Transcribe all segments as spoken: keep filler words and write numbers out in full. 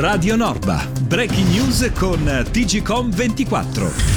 Radio Norba, breaking news con T G Com ventiquattro.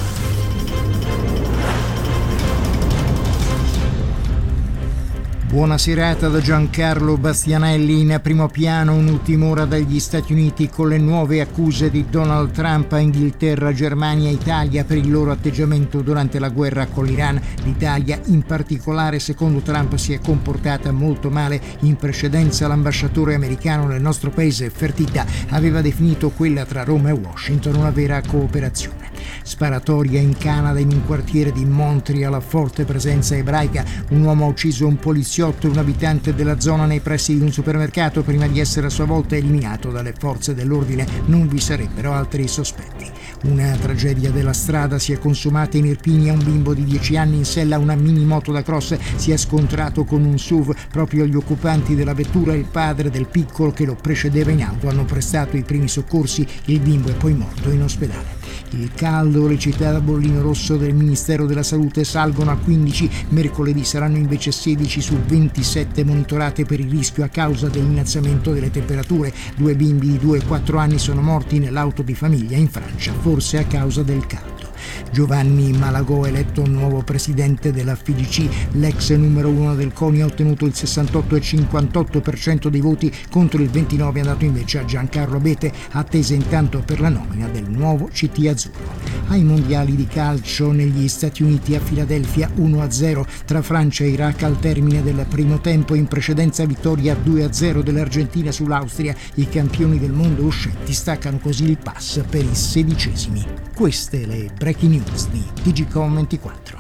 Buona serata da Giancarlo Bastianelli. In primo piano un'ultima ora dagli Stati Uniti con le nuove accuse di Donald Trump a Inghilterra, Germania e Italia per il loro atteggiamento durante la guerra con l'Iran. L'Italia in particolare, secondo Trump, si è comportata molto male. In precedenza l'ambasciatore americano nel nostro paese, Fertitta, aveva definito quella tra Roma e Washington una vera cooperazione. Sparatoria in Canada in un quartiere di Montreal a forte presenza ebraica. Un uomo ha ucciso un poliziotto e un abitante della zona nei pressi di un supermercato prima di essere a sua volta eliminato dalle forze dell'ordine. Non vi sarebbero altri sospetti. Una tragedia della strada si è consumata in Irpinia. Un bimbo di dieci anni in sella a una mini moto da cross si è scontrato con un S U V. Proprio gli occupanti della vettura e il padre del piccolo che lo precedeva in auto hanno prestato i primi soccorsi. Il bimbo è poi morto in ospedale. Il caldo, le città da bollino rosso del Ministero della Salute salgono a quindici, mercoledì saranno invece sedici su ventisette monitorate per il rischio a causa dell'innalzamento delle temperature. Due bimbi di due e quattro anni sono morti nell'auto di famiglia in Francia, forse a causa del caldo. Giovanni Malagò eletto nuovo presidente della F I G C, l'ex numero uno del CONI ha ottenuto il sessantotto e cinquantotto per cento dei voti contro il ventinove è andato invece a Giancarlo Abete, attesa intanto per la nomina del nuovo C T azzurro. Ai mondiali di calcio negli Stati Uniti a Filadelfia uno a zero tra Francia e Iraq al termine del primo tempo, in precedenza vittoria due a zero dell'Argentina sull'Austria. I campioni del mondo uscenti staccano così il pass per i sedicesimi. Queste le breaking news di T G Com ventiquattro.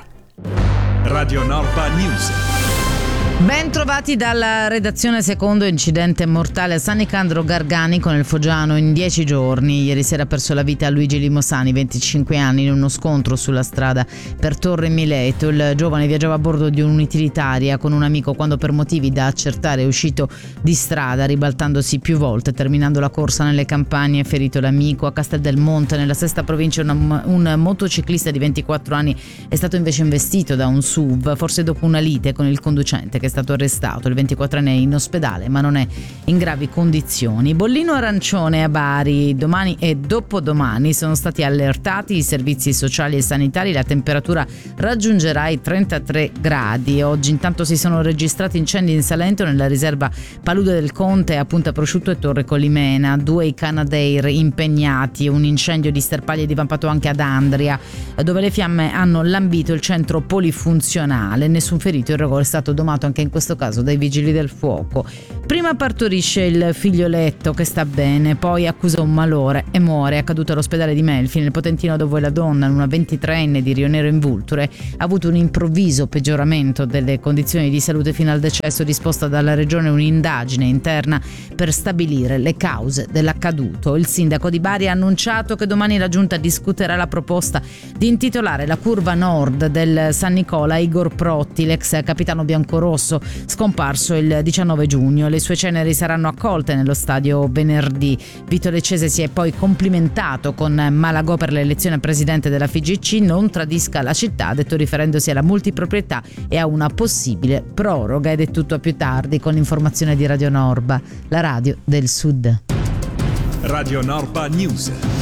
Radio Norba News. Ben trovati dalla redazione. Secondo incidente mortale a San Nicandro Garganico nel Foggiano in dieci giorni. Ieri sera ha perso la vita Luigi Limosani, venticinque anni, in uno scontro sulla strada per Torre Mileto. Il giovane viaggiava a bordo di un'utilitaria con un amico quando per motivi da accertare è uscito di strada, ribaltandosi più volte, terminando la corsa nelle campagne. È ferito l'amico. A Castel del Monte, nella sesta provincia, una, un motociclista di ventiquattro anni è stato invece investito da un S U V, forse dopo una lite con il conducente, che è stato arrestato. Il ventiquattrenne è in ospedale ma non è in gravi condizioni. Bollino arancione a Bari. Domani e dopodomani sono stati allertati i servizi sociali e sanitari. La temperatura raggiungerà i trentatré gradi. Oggi intanto si sono registrati incendi in Salento, nella riserva Palude del Conte, a Punta Prosciutto e Torre Colimena. Due i Canadair impegnati. Un incendio di sterpaglie divampato anche ad Andria, dove le fiamme hanno lambito il centro polifunzionale. Nessun ferito. Il rogo è stato domato anche in questo caso dai vigili del fuoco. Prima partorisce il figlioletto che sta bene, poi accusa un malore e muore. È accaduto all'ospedale di Melfi nel Potentino, dove la donna, una ventitreenne di Rio Nero in Vulture, ha avuto un improvviso peggioramento delle condizioni di salute fino al decesso. Disposta dalla regione un'indagine interna per stabilire le cause dell'accaduto. Il sindaco di Bari ha annunciato che domani la giunta discuterà la proposta di intitolare la curva nord del San Nicola a Igor Protti, l'ex capitano biancorosso scomparso il diciannove giugno. Le sue ceneri saranno accolte nello stadio venerdì. Vito Leccese si è poi complimentato con Malagò per l'elezione a presidente della F I G C. Non tradisca la città, ha detto, riferendosi alla multiproprietà e a una possibile proroga. Ed è tutto a più tardi con l'informazione di Radio Norba, la radio del Sud. Radio Norba News.